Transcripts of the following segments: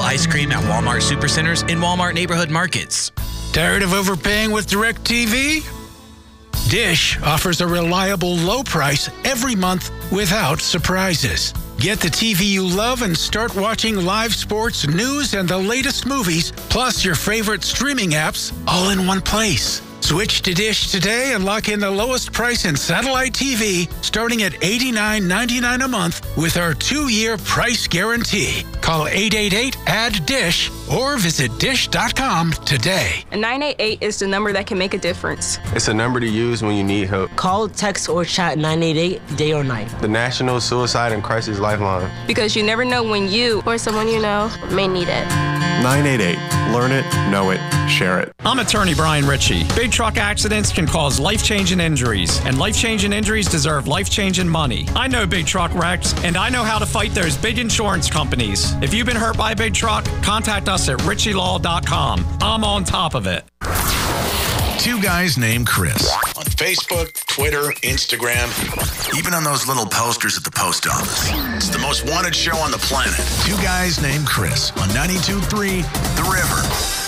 ice cream at Walmart Supercenters and Walmart Neighborhood Markets. Tired of overpaying with DirecTV? Dish offers a reliable low price every month without surprises. Get the TV you love and start watching live sports, news, and the latest movies, plus your favorite streaming apps, all in one place. Switch to Dish today and lock in the lowest price in satellite TV, starting at $89.99 a month with our 2-year price guarantee. Call 888-ADD-DISH or visit dish.com today. 988 is the number that can make a difference. It's a number to use when you need help. Call, text, or chat 988 day or night. The National Suicide and Crisis Lifeline. Because you never know when you or someone you know may need it. 988. Learn it, know it, share it. I'm attorney Brian Ritchie. Big truck accidents can cause life-changing injuries, and life-changing injuries deserve life-changing money. I know big truck wrecks, and I know how to fight those big insurance companies. If you've been hurt by a big truck, contact us at ritchielaw.com. I'm on top of it. Two guys named Chris. On Facebook, Twitter, Instagram, even on those little posters at the post office. It's the most wanted show on the planet. Two guys named Chris on 92.3 The River.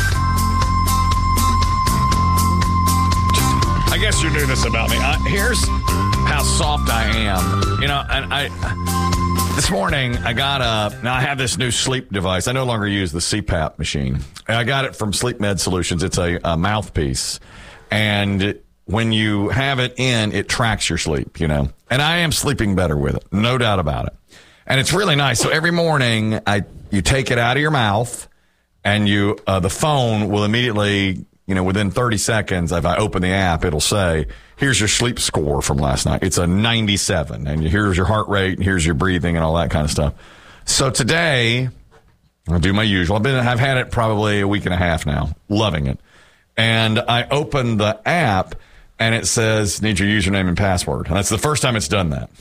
I guess you knew this about me. Here's how soft I am. You know, and this morning I got up. Now I have this new sleep device. I no longer use the CPAP machine. I got it from Sleep Med Solutions. It's a mouthpiece. And when you have it in, it tracks your sleep, you know. And I am sleeping better with it, no doubt about it. And it's really nice. So every morning, you take it out of your mouth, and the phone will immediately, you know, within 30 seconds, if I open the app, it'll say, here's your sleep score from last night. It's a 97, and here's your heart rate, and here's your breathing, and all that kind of stuff. So today, I'll do my usual. I've had it probably a week and a half now, loving it. And I opened the app, and it says, need your username and password. And that's the first time it's done that.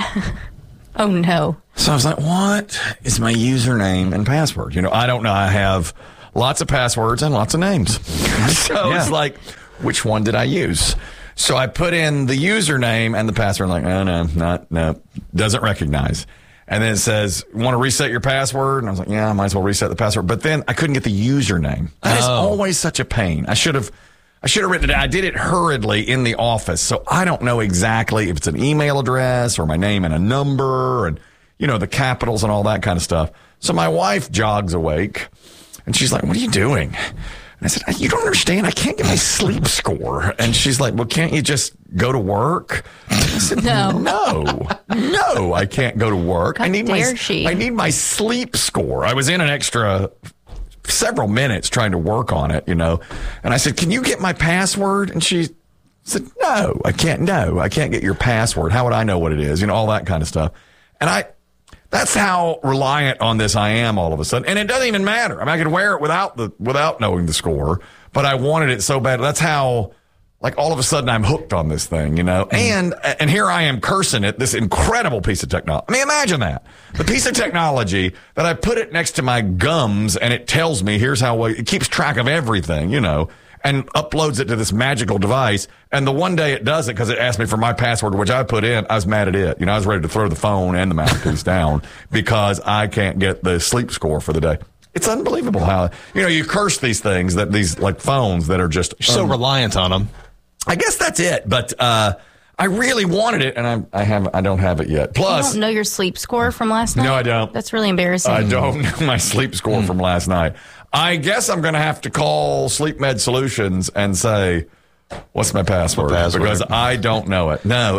Oh, no. So I was like, what is my username and password? You know, I don't know. I have lots of passwords and lots of names. So it's like, which one did I use? So I put in the username and the password. I'm like, no, doesn't recognize. And then it says, want to reset your password? And I was like, yeah, I might as well reset the password. But then I couldn't get the username. That is always such a pain. I should have written it down. I did it hurriedly in the office. So I don't know exactly if it's an email address or my name and a number and, you know, the capitals and all that kind of stuff. So my wife jogs awake and she's like, what are you doing? And I said, you don't understand. I can't get my sleep score. And she's like, well, can't you just go to work? I said, no, I can't go to work. I need my sleep score. I was in an extra several minutes trying to work on it, you know. And I said, can you get my password? And she said, no, I can't get your password. How would I know what it is? You know, all that kind of stuff. And that's how reliant on this I am all of a sudden. And it doesn't even matter. I mean, I could wear it without knowing the score, but I wanted it so bad. That's how, like, all of a sudden I'm hooked on this thing, you know? And here I am cursing it, this incredible piece of technology. I mean, imagine that. The piece of technology that I put it next to my gums and it tells me here's how it keeps track of everything, you know, and uploads it to this magical device. And the one day it does it because it asked me for my password, which I put in, I was mad at it. You know, I was ready to throw the phone and the mouthpiece down because I can't get the sleep score for the day. It's unbelievable how, you know, you curse these things, that these like phones that are just so reliant on them. I guess that's it. But I really wanted it, and I don't have it yet. Plus, you don't know your sleep score from last night? No, I don't. That's really embarrassing. I don't know my sleep score from last night. I guess I'm going to have to call Sleep Med Solutions and say, what's my password? Because I don't know it. No,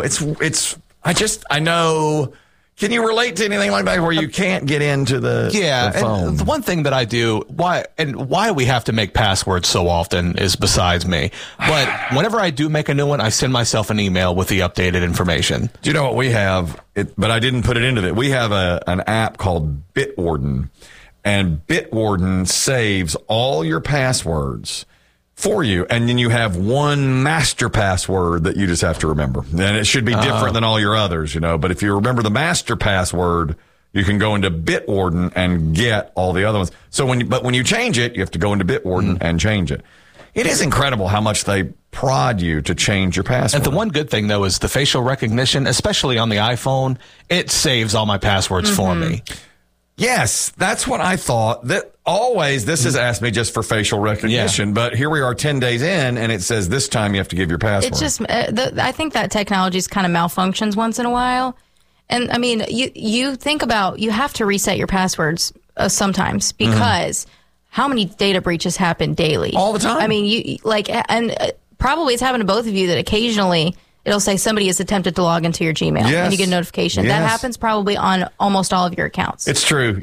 I know. Can you relate to anything like that where you can't get into the phone? And the one thing that I do, why we have to make passwords so often is besides me. But whenever I do make a new one, I send myself an email with the updated information. Do you know what we have? But I didn't put it into it. We have an app called Bitwarden. And Bitwarden saves all your passwords for you, and then you have one master password that you just have to remember. And it should be different than all your others, you know. But if you remember the master password, you can go into Bitwarden and get all the other ones. So when you change it, you have to go into Bitwarden and change it. It is incredible how much they prod you to change your password. And the one good thing, though, is the facial recognition, especially on the iPhone. It saves all my passwords for me. Yes, that's what I thought. That always, this has asked me just for facial recognition, but here we are 10 days in, and it says this time you have to give your password. It's just, I think that technology kind of malfunctions once in a while. And I mean, you think about, you have to reset your passwords sometimes because how many data breaches happen daily? All the time. I mean, probably it's happened to both of you that occasionally it'll say somebody has attempted to log into your Gmail and you get a notification. Yes. That happens probably on almost all of your accounts. It's true.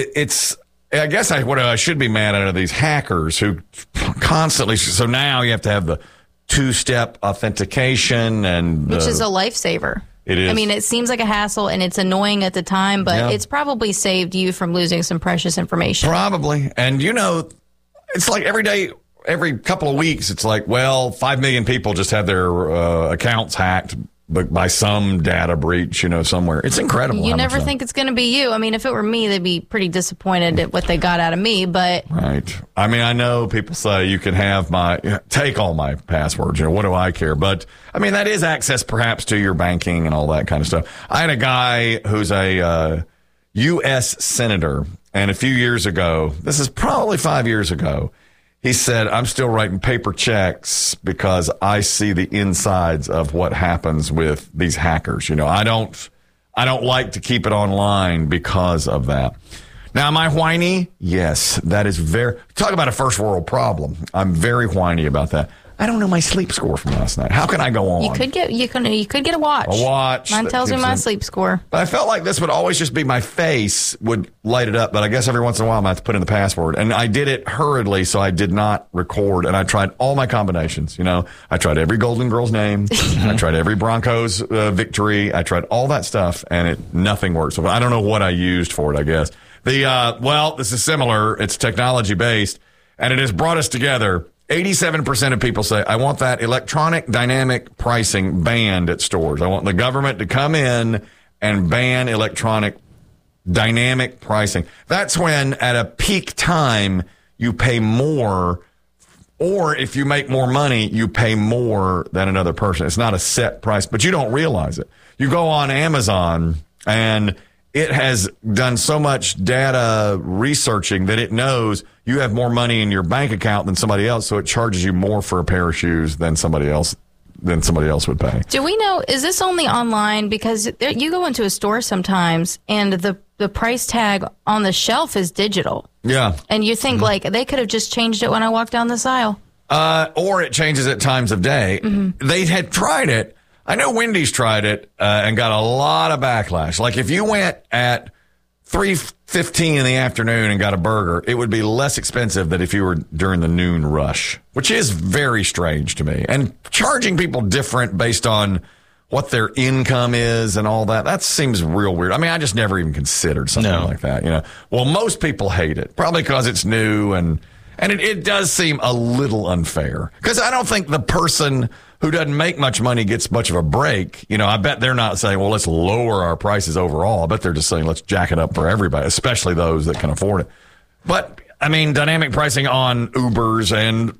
I guess what I should be mad at are these hackers who constantly, so now you have to have the 2-step authentication which is a lifesaver. It is. I mean, it seems like a hassle and it's annoying at the time, but it's probably saved you from losing some precious information. Probably. And it's like every couple of weeks, it's like, 5 million people just have their accounts hacked by some data breach, somewhere. It's incredible. You never think it's going to be you. I mean, if it were me, they'd be pretty disappointed at what they got out of me, but... Right. I mean, I know people say you can take all my passwords, what do I care? But, I mean, that is access perhaps to your banking and all that kind of stuff. I had a guy who's a U.S. senator, and a few years ago, this is probably 5 years ago, he said, I'm still writing paper checks because I see the insides of what happens with these hackers. I don't like to keep it online because of that. Now, am I whiny? Yes, that is talk about a first world problem. I'm very whiny about that. I don't know my sleep score from last night. How can I go on? You could get a watch. A watch. Mine tells me my sleep score. But I felt like this would always just be my face would light it up. But I guess every once in a while I'm going to have to put in the password. And I did it hurriedly, so I did not record. And I tried all my combinations. I tried every Golden Girl's name. I tried every Broncos victory. I tried all that stuff, and nothing worked. So I don't know what I used for it, I guess. This is similar. It's technology based, and it has brought us together. 87% of people say, I want that electronic dynamic pricing banned at stores. I want the government to come in and ban electronic dynamic pricing. That's when at a peak time you pay more, or if you make more money, you pay more than another person. It's not a set price, but you don't realize it. You go on Amazon and it has done so much data researching that it knows you have more money in your bank account than somebody else, so it charges you more for a pair of shoes than somebody else would pay. Do we know, is this only online? Because you go into a store sometimes and the price tag on the shelf is digital. Yeah. And you think they could have just changed it when I walked down this aisle. Or it changes at times of day. They had tried it. I know Wendy's tried it and got a lot of backlash. Like if you went at 3:15 in the afternoon and got a burger, it would be less expensive than if you were during the noon rush, which is very strange to me. And charging people different based on what their income is and all that, that seems real weird. I mean, I just never even considered something like that. Well, most people hate it, probably because it's new and it does seem a little unfair because I don't think the person who doesn't make much money gets much of a break. I bet they're not saying, well, let's lower our prices overall. I bet they're just saying, let's jack it up for everybody, especially those that can afford it. But, I mean, dynamic pricing on Ubers and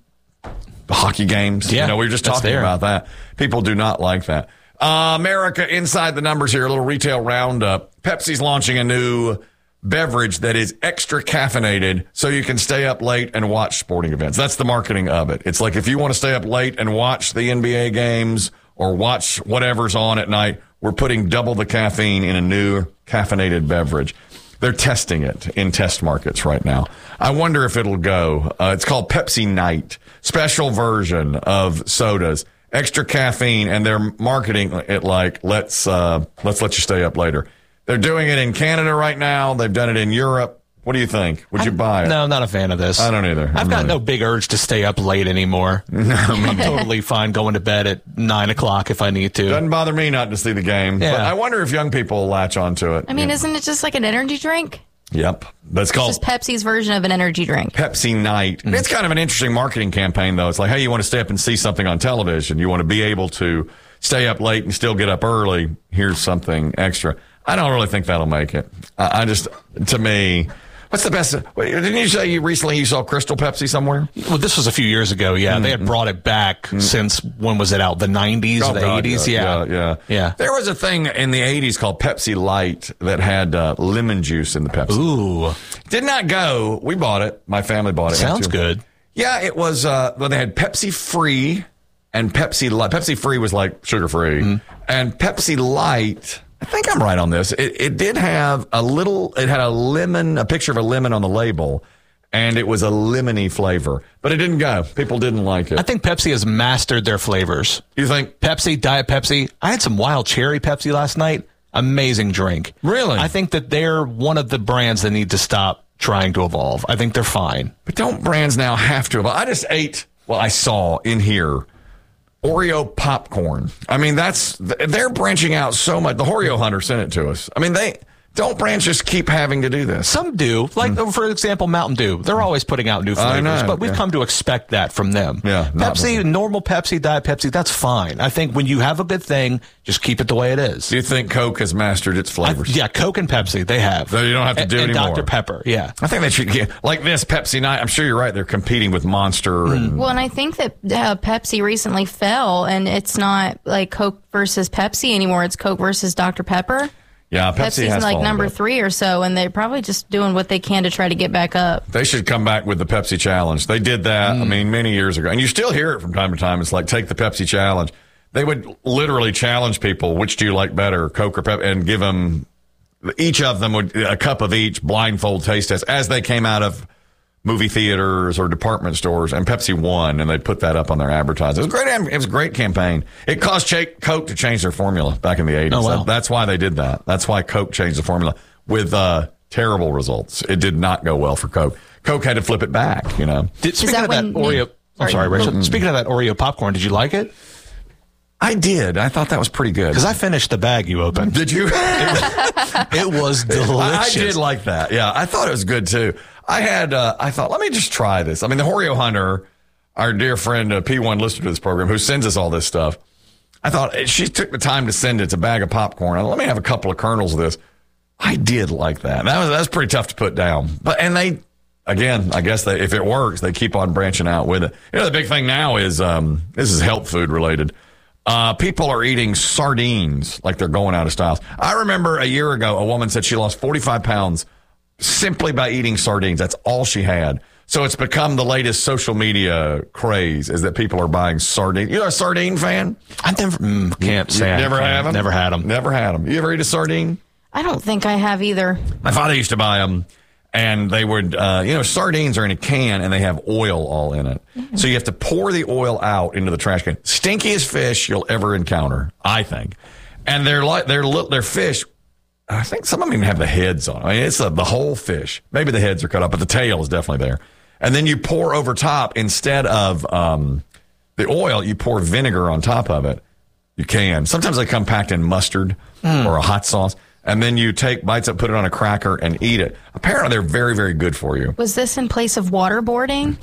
hockey games. We were just talking about that. People do not like that. America, inside the numbers here, a little retail roundup. Pepsi's launching a new beverage that is extra caffeinated so you can stay up late and watch sporting events. That's the marketing of it. It's like if you want to stay up late and watch the NBA games or watch whatever's on at night, we're putting double the caffeine in a new caffeinated beverage. They're testing it in test markets right now. I wonder if it'll go. It's called Pepsi Night, special version of sodas, extra caffeine, and they're marketing it like let's let you stay up later. They're doing it in Canada right now. They've done it in Europe. What do you think? Would you buy it? No, I'm not a fan of this. I don't either. I've got no big urge to stay up late anymore. I'm totally fine going to bed at 9 o'clock if I need to. Doesn't bother me not to see the game. Yeah. But I wonder if young people will latch onto it. I mean, isn't it just like an energy drink? Yep. That's called It's just Pepsi's version of an energy drink. Pepsi Night. Mm-hmm. It's kind of an interesting marketing campaign, though. It's like, hey, you want to stay up and see something on television. You want to be able to stay up late and still get up early. Here's something extra. I don't really think that'll make it. To me, What's the best? Wait, didn't you say recently you saw Crystal Pepsi somewhere? Well, this was a few years ago. Yeah, they had brought it back since when was it out? The 90s, the 80s. Yeah. There was a thing in the 80s called Pepsi Light that had lemon juice in the Pepsi. Ooh, did not go. We bought it. My family bought it. Sounds good. Yeah, it was. Well, they had Pepsi Free and Pepsi Light. Pepsi Free was like sugar free, and Pepsi Light. I think I'm right on this. It did have it had a picture of a lemon on the label, and it was a lemony flavor, but it didn't go. People didn't like it. I think Pepsi has mastered their flavors. You think? Pepsi, Diet Pepsi. I had some wild cherry Pepsi last night. Amazing drink. Really? I think that they're one of the brands that need to stop trying to evolve. I think they're fine. But don't brands now have to evolve? I saw in here Oreo popcorn. I mean, they're branching out so much. The Oreo Hunter sent it to us. I mean, don't brands just keep having to do this? Some do. Like, for example, Mountain Dew. They're always putting out new flavors, but we've come to expect that from them. Yeah, Pepsi, normal Pepsi, Diet Pepsi, that's fine. I think when you have a good thing, just keep it the way it is. Do you think Coke has mastered its flavors? Yeah, Coke and Pepsi, they have. So you don't have to do and anymore. Dr. Pepper, yeah. I think they should get, like this Pepsi Night. I'm sure you're right. They're competing with Monster. Well, and I think that Pepsi recently fell, and it's not like Coke versus Pepsi anymore. It's Coke versus Dr. Pepper. Yeah, Pepsi has like number up. 3 or so, and they're probably just doing what they can to try to get back up. They should come back with the Pepsi Challenge. They did that, I mean, many years ago. And you still hear it from time to time. It's like, take the Pepsi Challenge. They would literally challenge people, which do you like better, Coke or Pepsi, and give them, each of them would, a cup of each, blindfold taste test, as they came out of movie theaters or department stores, and Pepsi won, and they put that up on their advertising. It was a great campaign. It caused Coke to change their formula back in the 80s. Oh, wow. That's why they did that. That's why Coke changed the formula with terrible results. It did not go well for Coke. Coke had to flip it back, Speaking of that Oreo... I'm sorry, Rachel. Speaking of that Oreo popcorn, did you like it? I did. I thought that was pretty good. Because I finished the bag you opened. Did you? It was delicious. I did like that. Yeah, I thought it was good, too. I thought, let me just try this. I mean, the Oreo Hunter, our dear friend, P1 listener to this program, who sends us all this stuff, I thought she took the time to send it's a bag of popcorn. Let me have a couple of kernels of this. I did like that. That was pretty tough to put down. But they, again, I guess if it works, they keep on branching out with it. The big thing now is this is health food related. People are eating sardines like they're going out of style. I remember a year ago, a woman said she lost 45 pounds simply by eating sardines. That's all she had. So it's become the latest social media craze is that people are buying sardines. You're a sardine fan? I never, can't say I never have them? Never had them. Never had them. You ever eat a sardine? I don't think I have either. My father used to buy them, and they would, sardines are in a can, and they have oil all in it. Mm-hmm. So you have to pour the oil out into the trash can. Stinkiest fish you'll ever encounter, I think. And they're fish. I think some of them even have the heads on. I mean, it's the whole fish. Maybe the heads are cut off, but the tail is definitely there. And then you pour over top, instead of the oil, you pour vinegar on top of it. You can. Sometimes they come packed in mustard or a hot sauce. And then you take bites up, put it on a cracker, and eat it. Apparently, they're very, very good for you. Was this in place of waterboarding?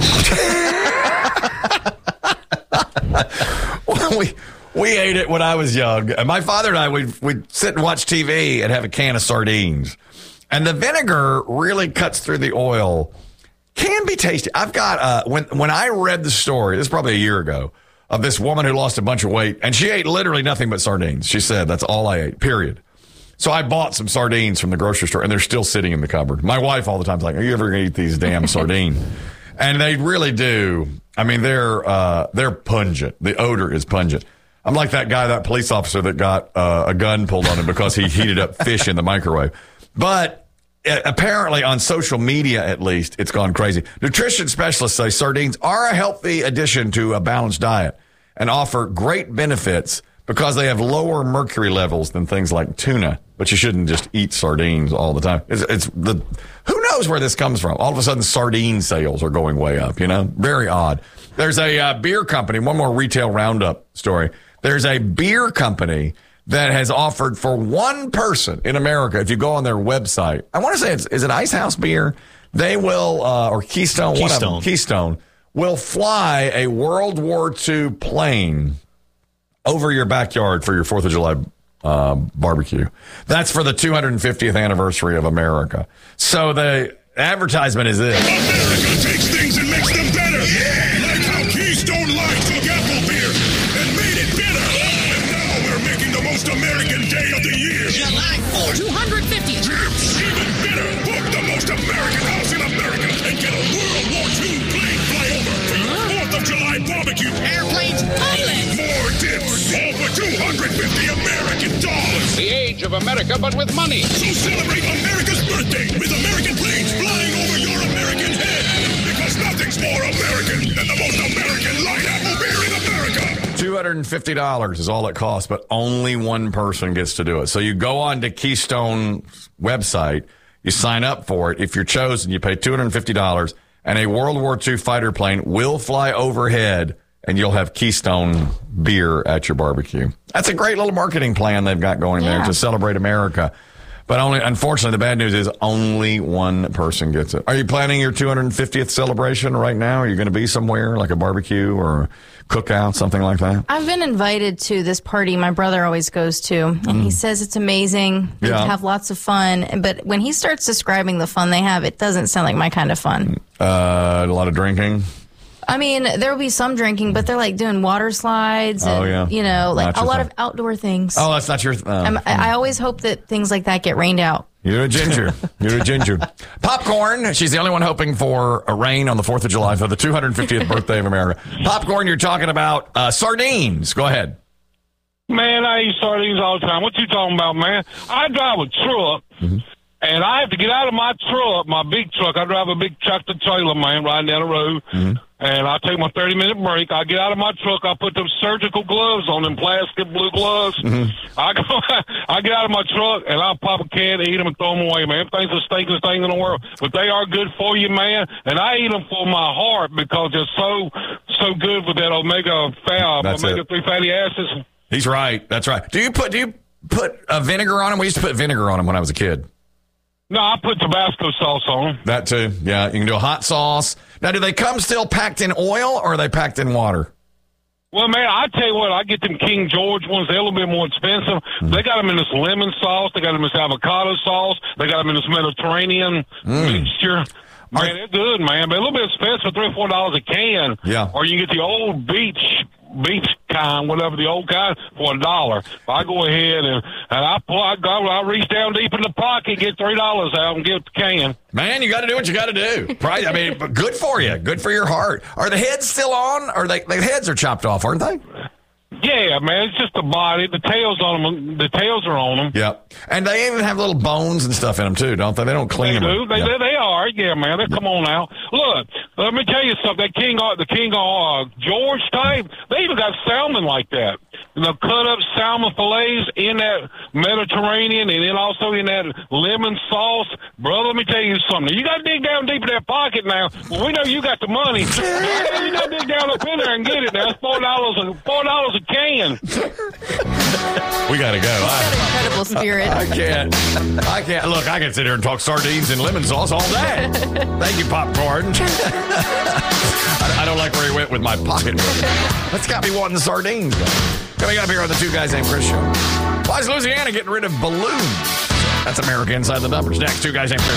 Well, we ate it when I was young. And my father and I, we'd sit and watch TV and have a can of sardines. And the vinegar really cuts through the oil. Can be tasty. I've got, when I read the story, this is probably a year ago, of this woman who lost a bunch of weight, and she ate literally nothing but sardines. She said, that's all I ate, period. So I bought some sardines from the grocery store, and they're still sitting in the cupboard. My wife all the time is like, are you ever going to eat these damn sardines? And they really do. I mean, they're pungent. The odor is pungent. I'm like that police officer that got a gun pulled on him because he heated up fish in the microwave. But apparently on social media, at least, it's gone crazy. Nutrition specialists say sardines are a healthy addition to a balanced diet and offer great benefits because they have lower mercury levels than things like tuna. But you shouldn't just eat sardines all the time. Who knows where this comes from? All of a sudden, sardine sales are going way up, Very odd. There's a beer company, one more retail roundup story. There's a beer company that has offered for one person in America, if you go on their website, I want to say is it Ice House Beer? They will, or Keystone, one of them, Keystone, will fly a World War II plane over your backyard for your 4th of July barbecue. That's for the 250th anniversary of America. So advertisement is this. America takes things and makes them better. Yeah. Like how Keystone Light took apple beer and made it bitter. Yeah. And now we're making the most American day of the year. July 4th, 250th. Even bitter. Book the most American house in America and get a World War II plane flyover for your 4th of July barbecue. Airplanes, pilots. More dips. All for $250 American dollars. The age of America, but with money. So celebrate America's birthday with American planes flying over your American head. Because nothing's more American than the most American light apple beer in America. $250 is all it costs, but only one person gets to do it. So you go on to Keystone's website, you sign up for it. If you're chosen, you pay $250, and a World War II fighter plane will fly overhead, and you'll have Keystone beer at your barbecue. That's a great little marketing plan they've got going there to celebrate America. But unfortunately, the bad news is only one person gets it. Are you planning your 250th celebration right now? Are you going to be somewhere, like a barbecue or a cookout, something like that? I've been invited to this party my brother always goes to, and he says it's amazing. They have lots of fun. But when he starts describing the fun they have, it doesn't sound like my kind of fun. A lot of drinking? I mean, there will be some drinking, but they're like doing water slides and, you know, like a lot of outdoor things. Oh, that's not your I always hope that things like that get rained out. You're a ginger. You're a ginger. Popcorn. She's the only one hoping for a rain on the 4th of July for the 250th birthday of America. Popcorn, you're talking about sardines. Go ahead. Man, I eat sardines all the time. What you talking about, man? I drive a truck. And I have to get out of my truck, my big truck. I drive a big tractor trailer, man, riding down the road. And I take my 30-minute break. I get out of my truck. I put them surgical gloves on, them plastic blue gloves. I get out of my truck, and I pop a can, eat them, and throw them away, man. Everything's the stinkiest thing in the world. But they are good for you, man. And I eat them for my heart because they're so good with that omega-3 fatty acids. He's right. That's right. Do you put vinegar on them? We used to put vinegar on them when I was a kid. No, I put Tabasco sauce on them. That too. Yeah, you can do a hot sauce. Now, do they come still packed in oil or are they packed in water? Well, man, I tell you what, I get them King George ones. They're a little bit more expensive. They got them in this lemon sauce. They got them in this avocado sauce. They got them in this Mediterranean mixture. Man, they're good, man. But a little bit expensive, $3 or $4 a can. Yeah. Or you can get the old beach kind, whatever, the old kind, for $1. I go ahead and I reach down deep in the pocket, get $3 out and get the can. Man, you got to do what you got to do. Right? I mean, good for you. Good for your heart. Are the heads still on? Or the heads are chopped off, aren't they? Yeah, man, it's just the body. The tails on them. The tails are on them. Yep. And they even have little bones and stuff in them too, don't they? They don't clean them. They do. They are. Yeah, man. They come on now. Look, let me tell you something. The King George type. They even got salmon like that. Cut up salmon fillets in that Mediterranean, and then also in that lemon sauce. Brother, let me tell you something. You got to dig down deep in that pocket now. Well, we know you got the money. You got to dig down up in there and get it. Now it's $4 a can. We got to go. Incredible spirit. I can't. Look, I can sit here and talk sardines and lemon sauce all day. Thank you, Popcorn. I don't like where he went with my pocket. That's got me wanting sardines. Coming up here on the Two Guys Named Chris show. Why is Louisiana getting rid of balloons? That's America Inside the Numbers. Next, Two Guys Named Chris.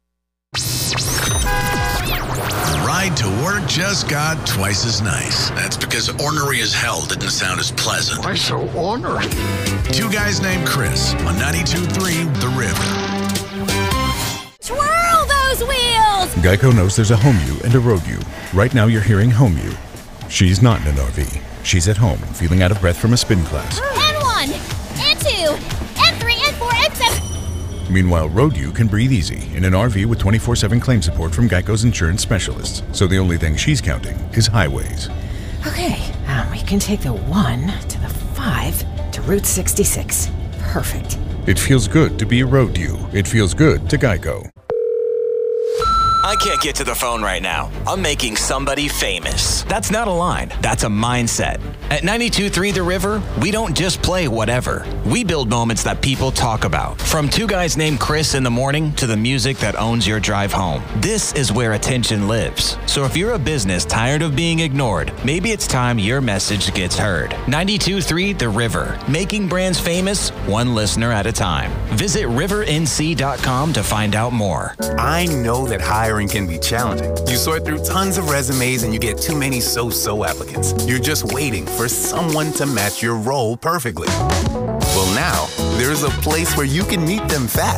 Ride to work just got twice as nice. That's because ornery as hell didn't sound as pleasant. Why so ornery? Two Guys Named Chris on 92.3 The River. Twirl those wheels! Geico knows there's a home you and a road you. Right now you're hearing home you. She's not in an RV. She's at home, feeling out of breath from a spin class. N1, N2, N3, N4, N7. Meanwhile, road you can breathe easy in an RV with 24/7 claim support from Geico's insurance specialists. So the only thing she's counting is highways. Okay, we can take the 1 to the 5 to Route 66. Perfect. It feels good to be a road you. It feels good to Geico. I can't get to the phone right now. I'm making somebody famous. That's not a line. That's a mindset. At 92.3 The River, we don't just play whatever. We build moments that people talk about. From Two Guys Named Chris in the morning to the music that owns your drive home. This is where attention lives. So if you're a business tired of being ignored, maybe it's time your message gets heard. 92.3 The River. Making brands famous, one listener at a time. Visit rivernc.com to find out more. I know that hiring can be challenging. You sort through tons of resumes and you get too many so-so applicants. You're just waiting for someone to match your role perfectly. Well, now, there's a place where you can meet them fast